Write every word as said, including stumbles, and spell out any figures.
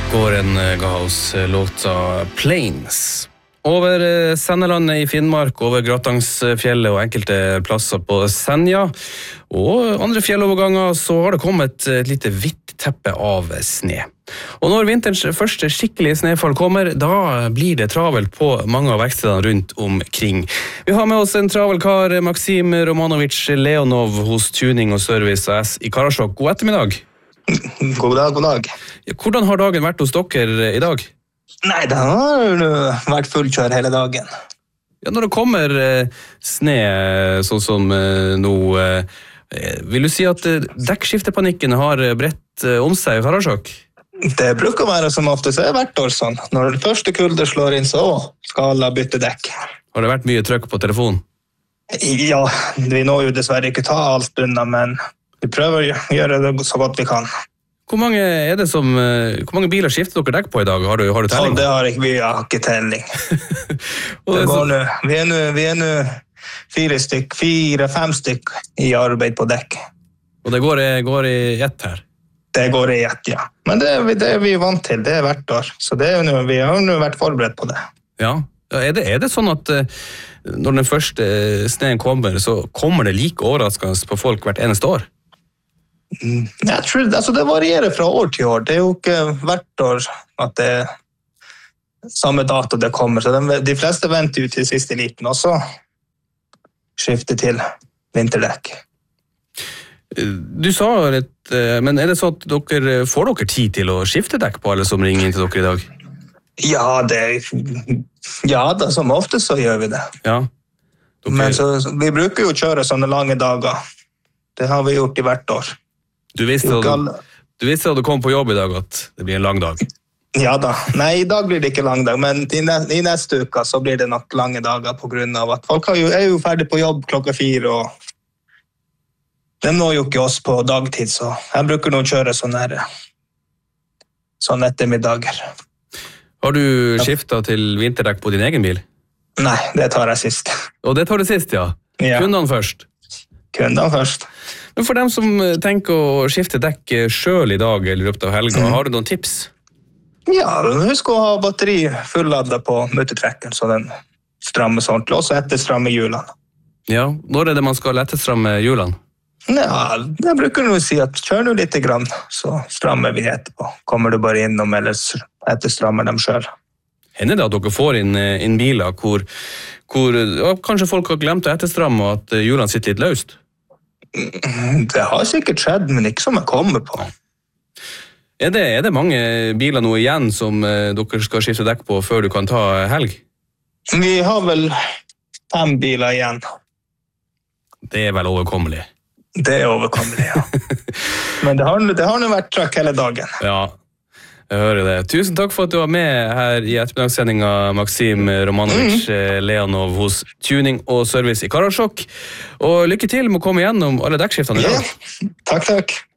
Gården ga oss låta Plains. Over Sennelandet i Finnmark, over Gratangsfjellet og enkelte plasser på Senja, og andre fjelloverganger, så har det kommet et lite hvitt teppe av sne. Og når vinterens første skikkelige snefall kommer, da blir det travelt på mange av verkstedene rundt omkring. Vi har med oss en travel kar, Maksim Romanovic Leonov hos Tuning og Service A S i Karasjok. God ettermiddag. God dag, god dag. Hvordan har dagen vært hos dere i dag? Nei, det har vært fullkjør hele dagen. Ja, når det kommer eh, sne, sånn som eh, nå, eh, vil du si at eh, dekkskiftepanikken har bredt eh, om seg i Karasjok? Det bruker å være som ofte, så er det hvert år sånn. Når det første kuldet slår inn, så skal alle bytte dekk. Har det vært mye trøkk på telefonen? Ja, vi når jo dessverre ikke ta alt unna, men vi prøver å gjøre det så godt vi kan. Hvor mange, er det som, hvor mange biler skifter dere dekk på i dag? Har du, har du telling? Ja, det har ikke, vi har ikke telling. det går nå, vi er nå, vi er nå fire stykk, fire, fem stykk i arbeid på dekk. Og det går, går i ett her? Det går i ett, ja. Men det, det er vi vant til, det er hvert år. Så det er nå, vi har nå vært forberedt på det. Ja, er det, er det sånn at når den første sneen kommer, så kommer det like overraskende på folk hvert eneste år? Jeg tror, altså det varierer fra år til år. Det er jo ikke hvert år at det er samme dato det kommer. Så de, de fleste venter jo til siste liten, og så skifter til vinterdekk. Du sa litt, men er det sånn at dere får dere tid til å skifte dekk på alle som ringer inn til dere i dag? Ja, det, ja da, som ofte så gjør vi det. Ja. Dere... Men så, vi bruker jo å kjøre sånne lange dager. Det har vi gjort i hvert år. Du visste, du, du visste at du kom på jobb i dag at det blir en lang dag? Ja da. Nei, i dag blir det ikke lang dag, men i, i neste uke så blir det nok lange dager på grunn av at folk jo, er jo ferdig på jobb klokka fire, og de når jo ikke oss på dagtid, så jeg bruker nå å kjøre sånn her, sånn ettermiddager. Har du skiftet til vinterdekk på din egen bil? Nei, det tar jeg sist. Og det tar du sist, ja? Ja. Kundene først? Kundene først. Men for dem som tenker å skifte dekk selv i dag eller i løpet av helga, mm. har du noen tips? Ja, husk å ha batteri fulladdet på muttertrekkeren, så den strammer sånn, og så etterstramme hjulene. Ja, når er det man skal etterstramme hjulene? Ja, jeg bruker nå å si at kjør nå litt grann, så strammer vi etterpå. Kommer du bare innom, eller etterstrammer dem selv. Hender det at dere får inn, inn biler hvor, hvor ja, kanskje folk har glemt å etterstramme og at hjulene sitter litt løst? Det har sikkert skjedd, men ikke som jeg kommer på. Er det, er det mange biler nå igjen som eh, dere skal skifte dekk på før du kan ta helg? Vi har vel fem biler igjen. Det er vel overkommelig? Det er overkommelig, ja. Men det har, det har nå vært trøkk hele dagen. Ja, jeg hører det. Tusen takk for at du var med her i ettermiddagssendingen, Maksim Romanovic mm. Leonov hos Tuning og Service i Karasjok. Og lykke til med å komme gjennom alle dekkskiftene i dag. Ja, takk, takk.